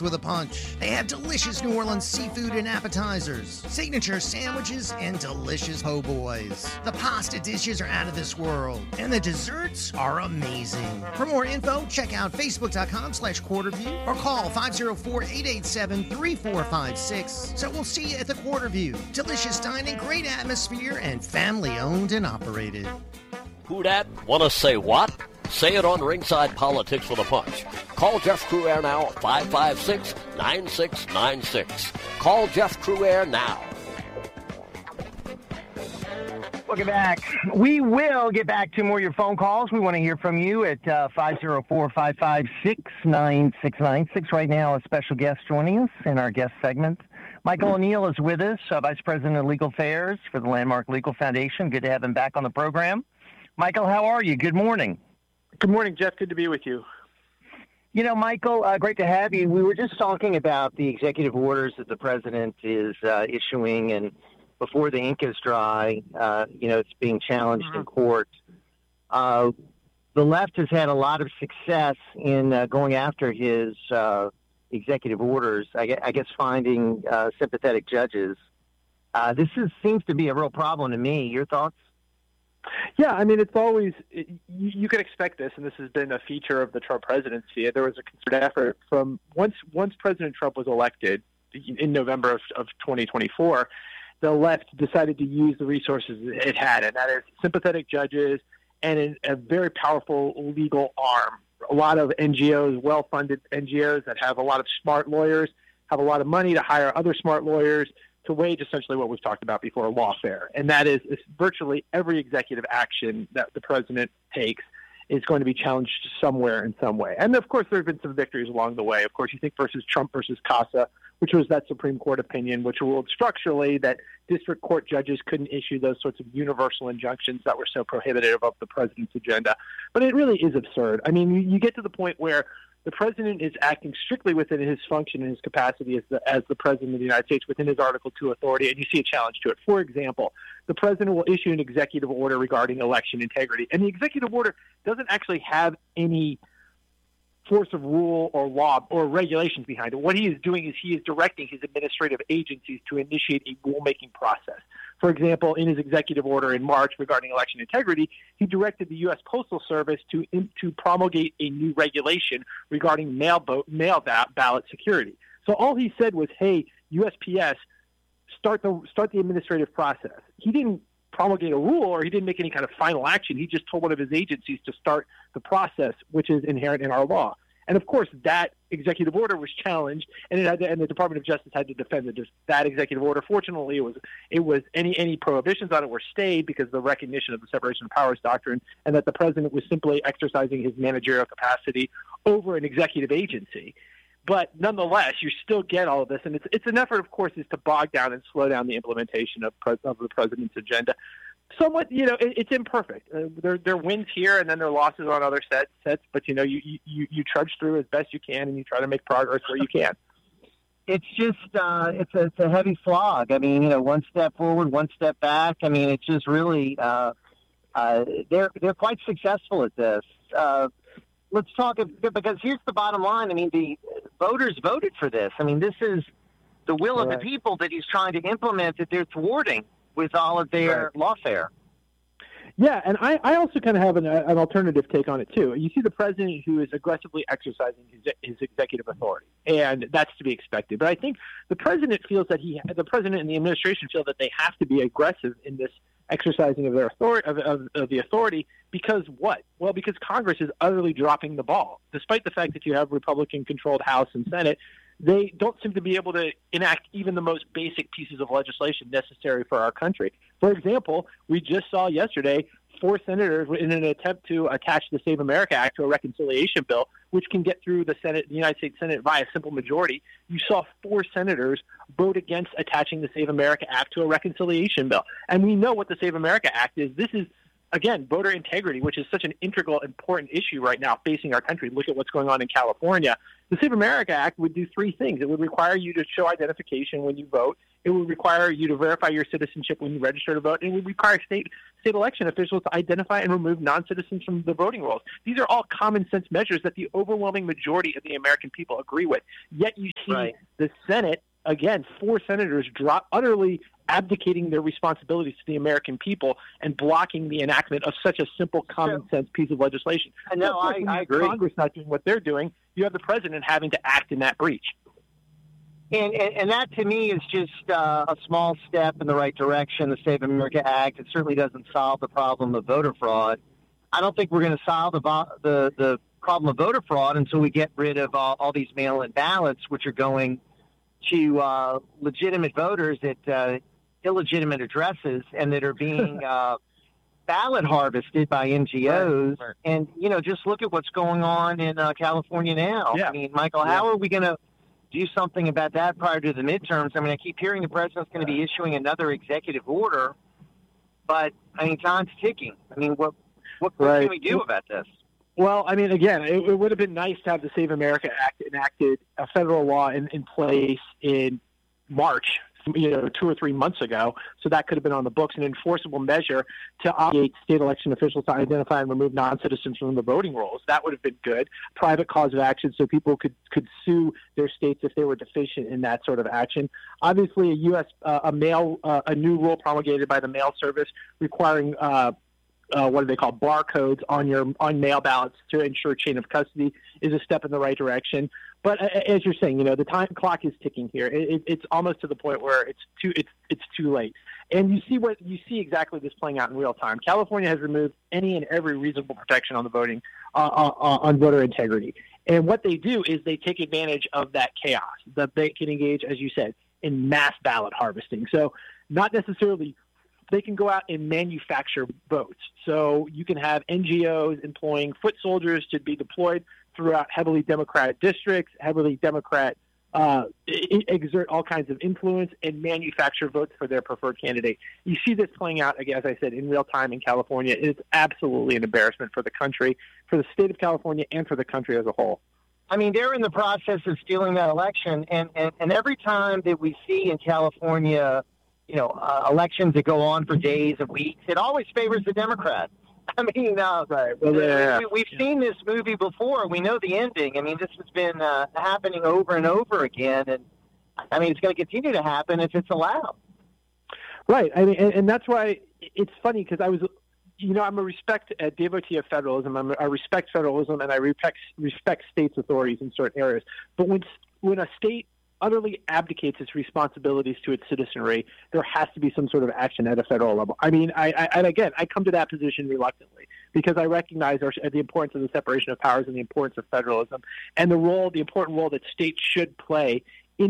Politics with a Punch. They have delicious New Orleans seafood and appetizers, signature sandwiches, and delicious po' boys. The pasta dishes are out of this world, and the desserts are amazing. For more info, check out facebook.com/Quarterview or call 504-887-3456. So we'll see you at the Quarterview. Delicious dining, great atmosphere, and family-owned and operated. Who dat? Want to say what? Say it on Ringside Politics with a Punch. Call Jeff Crouere now at 556-9696. Call Jeff Crouere now. Welcome back. We will get back to more of your phone calls. We want to hear from you at 504-556-9696. Right now, a special guest joining us in our guest segment. Michael O'Neill is with us, Vice President of Legal Affairs for the Landmark Legal Foundation. Good to have him back on the program. Michael, how are you? Good morning. Good morning, Jeff. Good to be with you. You know, Michael, great to have you. We were just talking about the executive orders that the president is issuing, and before the ink is dry, it's being challenged in court. The left has had a lot of success in going after his executive orders, I guess finding sympathetic judges. This seems to be a real problem to me. Your thoughts? Yeah, I mean, it's always, you can expect this, and this has been a feature of the Trump presidency. There was a concerted effort from once President Trump was elected in November of 2024, the left decided to use the resources it had, and that is sympathetic judges and a very powerful legal arm. A lot of NGOs, well-funded NGOs that have a lot of smart lawyers, have a lot of money to hire other smart lawyers to wage essentially what we've talked about before, lawfare. And that is virtually every executive action that the president takes is going to be challenged somewhere in some way. And, of course, there have been some victories along the way. Of course, you think Trump versus Casa, which was that Supreme Court opinion, which ruled structurally that district court judges couldn't issue those sorts of universal injunctions that were so prohibitive of the president's agenda. But it really is absurd. I mean, you get to the point where the president is acting strictly within his function and his capacity as the president of the United States within his Article II authority, and you see a challenge to it. For example, the president will issue an executive order regarding election integrity, and the executive order doesn't actually have any force of rule or law or regulations behind it. What he is doing is he is directing his administrative agencies to initiate a rulemaking process. For example, in his executive order in March regarding election integrity, he directed the U.S. Postal Service to promulgate a new regulation regarding mail ballot security. So all he said was, hey, USPS, start the administrative process. He didn't promulgate a rule or he didn't make any kind of final action. He just told one of his agencies to start the process, which is inherent in our law. And of course, that executive order was challenged, and the Department of Justice had to defend that executive order. Fortunately, it was any prohibitions on it were stayed because of the recognition of the separation of powers doctrine, and that the president was simply exercising his managerial capacity over an executive agency. But nonetheless, you still get all of this, and it's an effort, of course, is to bog down and slow down the implementation of the president's agenda. Somewhat, it's imperfect. There are wins here, and then there are losses on other sets. But you trudge through as best you can, and you try to make progress where you can. It's just it's a heavy slog. I mean, one step forward, one step back. I mean, it's just really they're quite successful at this. Let's talk because here's the bottom line. I mean, the voters voted for this. I mean, this is the will of the people that he's trying to implement that they're thwarting with all of their lawfare. Yeah, and I also kind of have an alternative take on it, too. You see the president who is aggressively exercising his executive authority, and that's to be expected. But I think the president feels that the president and the administration feel that they have to be aggressive in this exercising of their authority, of the authority, because what? Well, because Congress is utterly dropping the ball. Despite the fact that you have Republican-controlled House and Senate, they don't seem to be able to enact even the most basic pieces of legislation necessary for our country. For example, we just saw yesterday 4 senators in an attempt to attach the Save America Act to a reconciliation bill, which can get through the United States Senate via simple majority. You saw 4 senators vote against attaching the Save America Act to a reconciliation bill. And we know what the Save America Act is. This is again, voter integrity, which is such an integral, important issue right now facing our country. Look at what's going on in California. The Save America Act would do three things. It would require you to show identification when you vote. It would require you to verify your citizenship when you register to vote. And it would require state election officials to identify and remove non-citizens from the voting rolls. These are all common sense measures that the overwhelming majority of the American people agree with. Yet you see the Senate, again, 4 senators utterly abdicating their responsibilities to the American people and blocking the enactment of such a simple, common sense piece of legislation. No, I agree. Congress not doing what they're doing, you have the president having to act in that breach. And that, to me, is just a small step in the right direction, the Save America Act. It certainly doesn't solve the problem of voter fraud. I don't think we're going to solve the problem of voter fraud until we get rid of all these mail-in ballots, which are going to legitimate voters at illegitimate addresses and that are being ballot harvested by NGOs. Right. And, just look at what's going on in California now. Yeah. I mean, Michael, how are we going to do something about that prior to the midterms? I mean, I keep hearing the president's going to be issuing another executive order, but, I mean, time's ticking. I mean, what can we do about this? Well, I mean, again, it would have been nice to have the Save America Act enacted, a federal law in place in March, 2 or 3 months ago, so that could have been on the books, an enforceable measure to obligate state election officials to identify and remove non-citizens from the voting rolls. That would have been good. Private cause of action, so people could sue their states if they were deficient in that sort of action. Obviously, a new rule promulgated by the mail service requiring what do they call barcodes on mail ballots to ensure chain of custody is a step in the right direction. But as you're saying, the time clock is ticking here. It's almost to the point where it's too late. And you see exactly this playing out in real time. California has removed any and every reasonable protection on the voting on voter integrity. And what they do is they take advantage of that chaos. That they can engage, as you said, in mass ballot harvesting. So not necessarily. They can go out and manufacture votes. So you can have NGOs employing foot soldiers to be deployed throughout heavily Democratic districts, exert all kinds of influence and manufacture votes for their preferred candidate. You see this playing out, again, as I said, in real time in California. It's absolutely an embarrassment for the country, for the state of California, and for the country as a whole. I mean, they're in the process of stealing that election, and every time that we see in California elections that go on for days and weeks, it always favors the Democrats. I mean, we've seen this movie before. We know the ending. I mean, this has been happening over and over again, and I mean, it's going to continue to happen if it's allowed. Right. I mean, and that's why it's funny because I'm a devotee of federalism. I respect federalism, and I respect states' authorities in certain areas. But when a state utterly abdicates its responsibilities to its citizenry, there has to be some sort of action at a federal level. I mean, I come to that position reluctantly because I recognize the importance of the separation of powers and the importance of federalism and the important role that states should play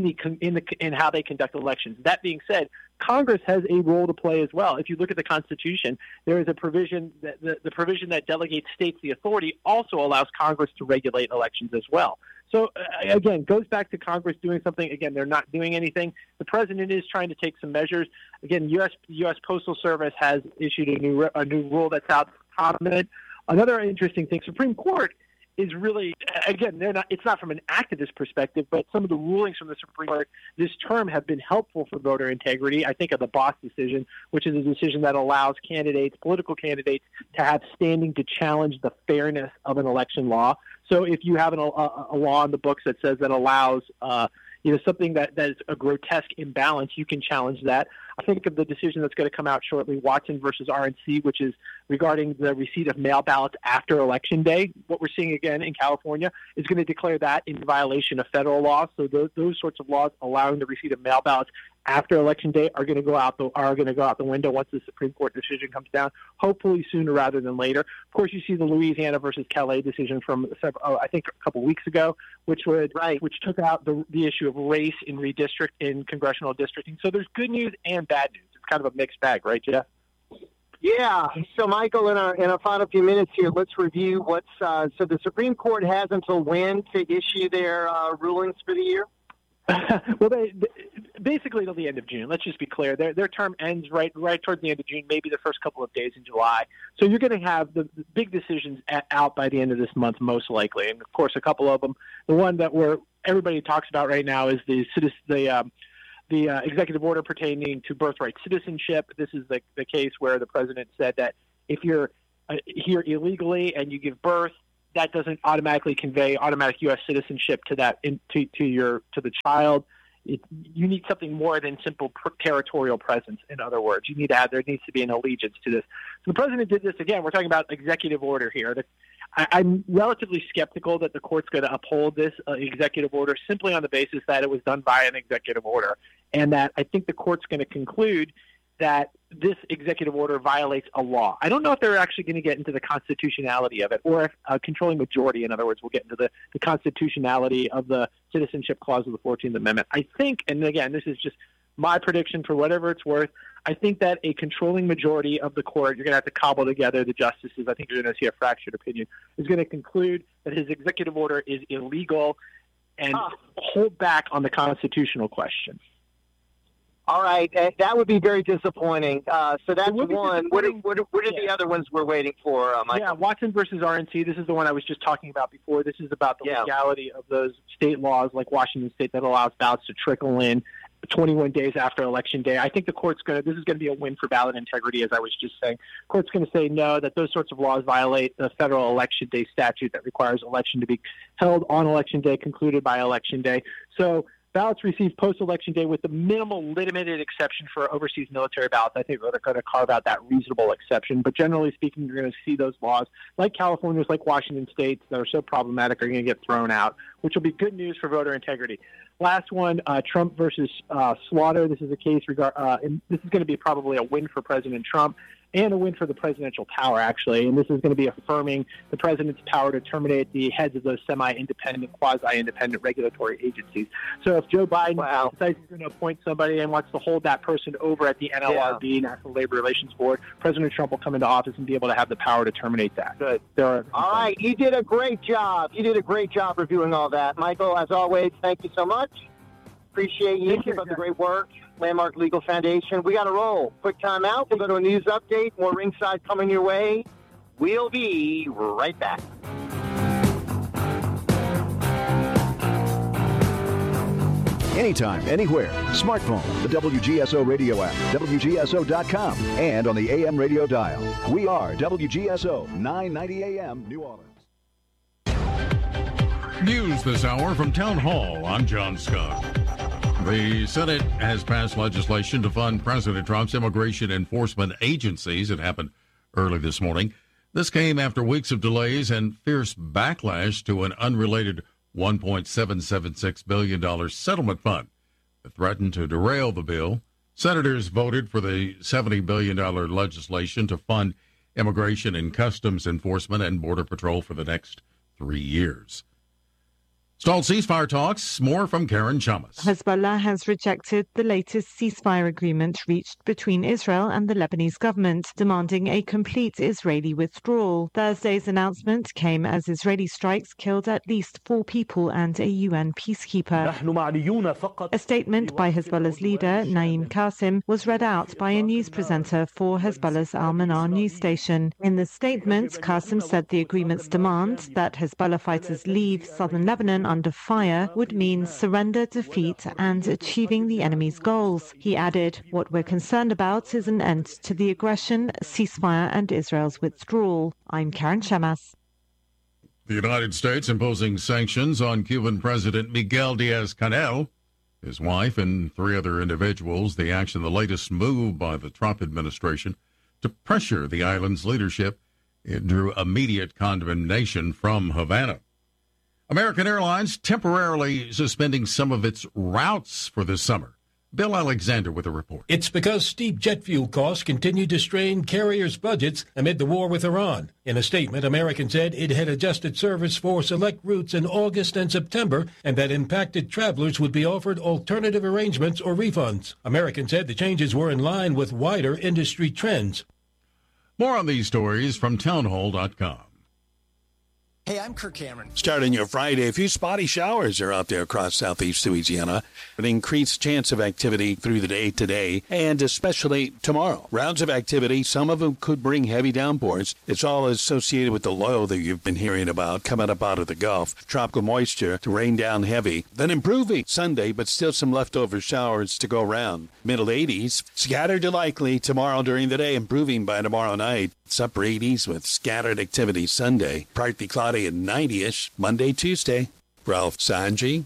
in how they conduct elections. That being said, Congress has a role to play as well. If you look at the Constitution, there is a provision that the provision that delegates states the authority also allows Congress to regulate elections as well. So, again, goes back to Congress doing something. Again, they're not doing anything. The president is trying to take some measures. Again, U.S. Postal Service has issued a new rule that's out for comment. Another interesting thing, Supreme Court is really, again, it's not from an activist perspective, but some of the rulings from the Supreme Court this term have been helpful for voter integrity. I think of the Boss decision, which is a decision that allows political candidates, to have standing to challenge the fairness of an election law. So if you have a law in the books that says that allows something that is a grotesque imbalance, you can challenge that. I think of the decision that's going to come out shortly, Watson versus RNC, which is regarding the receipt of mail ballots after Election Day. What we're seeing again in California is going to declare that in violation of federal law. So those sorts of laws allowing the receipt of mail ballots after Election Day are going to go out the window once the Supreme Court decision comes down, hopefully sooner rather than later. Of course, you see the Louisiana versus Calais decision from I think a couple weeks ago, which took out the issue of race in congressional districting. So there's good news and bad news. It's kind of a mixed bag, right, Jeff? Yeah. So, Michael, in our final few minutes here, let's review so the Supreme Court has until when to issue their rulings for the year? Well, basically till the end of June. Let's just be clear. Their term ends right towards the end of June, maybe the first couple of days in July. So you're going to have the big decisions out by the end of this month, most likely. And, of course, a couple of them. The one that everybody talks about right now is the executive order pertaining to birthright citizenship. This is the case where the president said that if you're here illegally and you give birth, that doesn't automatically convey automatic U.S. citizenship to the child. You need something more than simple territorial presence. In other words, there needs to be an allegiance to this. So the president did this again. We're talking about executive order here. I'm relatively skeptical that the court's going to uphold this executive order simply on the basis that it was done by an executive order, and that I think the court's going to conclude that this executive order violates a law. I don't know if they're actually going to get into the constitutionality of it, or if a controlling majority, in other words, will get into the constitutionality of the citizenship clause of the 14th Amendment. I think, and again, this is just my prediction for whatever it's worth, I think that a controlling majority of the court, you're going to have to cobble together the justices, I think you're going to see a fractured opinion, is going to conclude that his executive order is illegal and hold back on the constitutional question. All right, that would be very disappointing. So that's one. What are the other ones we're waiting for, Michael? Yeah, Watson versus RNC. This is the one I was just talking about before. This is about the legality of those state laws like Washington State that allows ballots to trickle in 21 days after Election Day. I think the court's this is going to be a win for ballot integrity, as I was just saying. The court's going to say no, that those sorts of laws violate the federal Election Day statute that requires election to be held on Election Day, concluded by Election Day. So ballots received post-Election Day with the minimal limited exception for overseas military ballots. I think they're going to carve out that reasonable exception. But generally speaking, you're going to see those laws, like California's, like Washington State's, that are so problematic are going to get thrown out, which will be good news for voter integrity. Last one, Trump versus Slaughter. This is a case and this is going to be probably a win for President Trump and a win for the presidential power, actually. And this is going to be affirming the president's power to terminate the heads of those semi-independent, quasi-independent regulatory agencies. So if Joe Biden decides he's going to appoint somebody and wants to hold that person over at the NLRB, National Labor Relations Board, President Trump will come into office and be able to have the power to terminate that. Good. All right. You did a great job. You did a great job reviewing all that. Michael, as always, thank you so much. Appreciate you. Keep up the great work. Landmark Legal Foundation. We got to roll. Quick time out. We'll go to a news update. More Ringside coming your way. We'll be right back. Anytime, anywhere. Smartphone, the WGSO radio app, WGSO.com, and on the AM radio dial. We are WGSO 990 AM, New Orleans. News this hour from Town Hall. I'm John Scott. The Senate has passed legislation to fund President Trump's immigration enforcement agencies. It happened early this morning. This came after weeks of delays and fierce backlash to an unrelated $1.776 billion settlement fund that threatened to derail the bill. Senators voted for the $70 billion legislation to fund immigration and customs enforcement and Border Patrol for the next 3 years. Stalled ceasefire talks. More from Karen Chamas. Hezbollah has rejected the latest ceasefire agreement reached between Israel and the Lebanese government, demanding a complete Israeli withdrawal. Thursday's announcement came as Israeli strikes killed at least 4 people and a UN peacekeeper. A statement by Hezbollah's leader, Naim Qassem, was read out by a news presenter for Hezbollah's Al-Manar news station. In the statement, Qassem said the agreement's demand that Hezbollah fighters leave southern Lebanon under fire would mean surrender, defeat, and achieving the enemy's goals. He added, "What we're concerned about is an end to the aggression, ceasefire, and Israel's withdrawal." I'm Karen Chamas. The United States imposing sanctions on Cuban President Miguel Diaz-Canel, his wife, and 3 other individuals. The action, the latest move by the Trump administration to pressure the island's leadership. It drew immediate condemnation from Havana. American Airlines temporarily suspending some of its routes for this summer. Bill Alexander with a report. It's because steep jet fuel costs continue to strain carriers' budgets amid the war with Iran. In a statement, American said it had adjusted service for select routes in August and September and that impacted travelers would be offered alternative arrangements or refunds. American said the changes were in line with wider industry trends. More on these stories from townhall.com. Hey, I'm Kirk Cameron. Starting your Friday, a few spotty showers are out there across southeast Louisiana. An increased chance of activity through the day today, and especially tomorrow. Rounds of activity, some of them could bring heavy downpours. It's all associated with the low that you've been hearing about coming up out of the Gulf. Tropical moisture to rain down heavy. Then improving Sunday, but still some leftover showers to go around. Middle 80s, scattered to likely tomorrow during the day, improving by tomorrow night. It's upper 80s with scattered activity Sunday. Partly cloudy and 90-ish Monday, Tuesday. Ralph Sanji,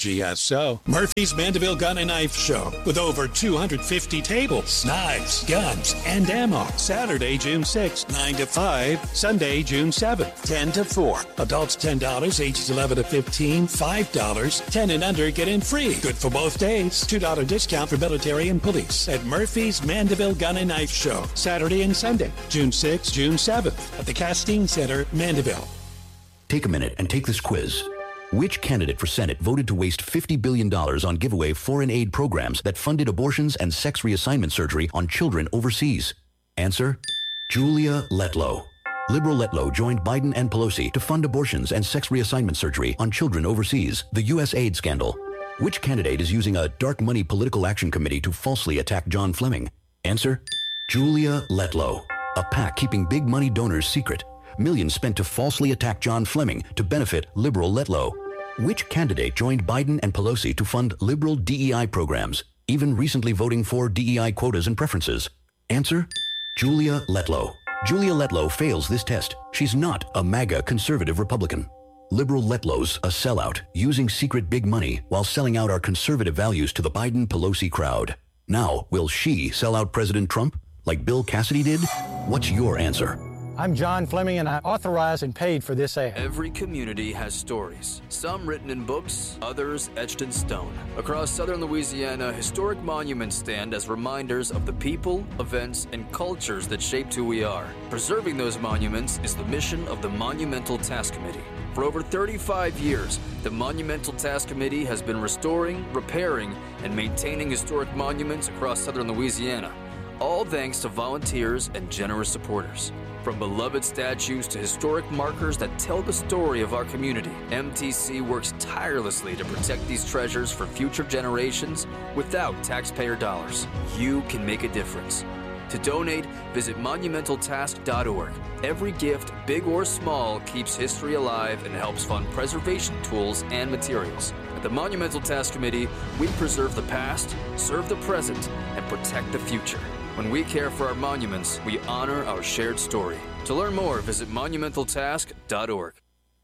WGSO. Murphy's Mandeville Gun and Knife Show with over 250 tables, knives, guns, and ammo. Saturday, June 6th, 9 to 5. Sunday, June 7th, 10 to 4. Adults $10, ages 11 to 15, $5. 10 and under get in free. Good for both days. $2 discount for military and police at Murphy's Mandeville Gun and Knife Show. Saturday and Sunday, June 6th, June 7th at the Castine Center, Mandeville. Take a minute and take this quiz. Which candidate for Senate voted to waste $50 billion on giveaway foreign aid programs that funded abortions and sex reassignment surgery on children overseas? Answer: Julia Letlow. Liberal Letlow joined Biden and Pelosi to fund abortions and sex reassignment surgery on children overseas, the U.S. aid scandal. Which candidate is using a dark money political action committee to falsely attack John Fleming? Answer: Julia Letlow. A PAC keeping big money donors secret. Millions spent to falsely attack John Fleming to benefit liberal Letlow. Which candidate joined Biden and Pelosi to fund liberal DEI programs, even recently voting for DEI quotas and preferences? Answer: Julia Letlow. Julia Letlow fails this test. She's not a MAGA conservative Republican. Liberal Letlow's a sellout, using secret big money while selling out our conservative values to the Biden-Pelosi crowd. Now, will she sell out President Trump like Bill Cassidy did? What's your answer? I'm John Fleming, and I authorized and paid for this ad. Every community has stories, some written in books, others etched in stone. Across southern Louisiana, historic monuments stand as reminders of the people, events, and cultures that shaped who we are. Preserving those monuments is the mission of the Monumental Task Committee. For over 35 years, the Monumental Task Committee has been restoring, repairing, and maintaining historic monuments across southern Louisiana, all thanks to volunteers and generous supporters. From beloved statues to historic markers that tell the story of our community, MTC works tirelessly to protect these treasures for future generations without taxpayer dollars. You can make a difference. To donate, visit monumentaltask.org. Every gift, big or small, keeps history alive and helps fund preservation tools and materials. At the Monumental Task Committee, we preserve the past, serve the present, and protect the future. When we care for our monuments, we honor our shared story. To learn more, visit monumentaltask.org.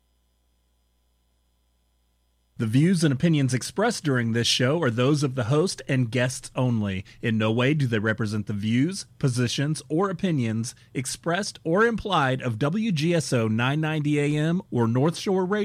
The views and opinions expressed during this show are those of the host and guests only. In no way do they represent the views, positions, or opinions expressed or implied of WGSO 990 AM or North Shore Radio.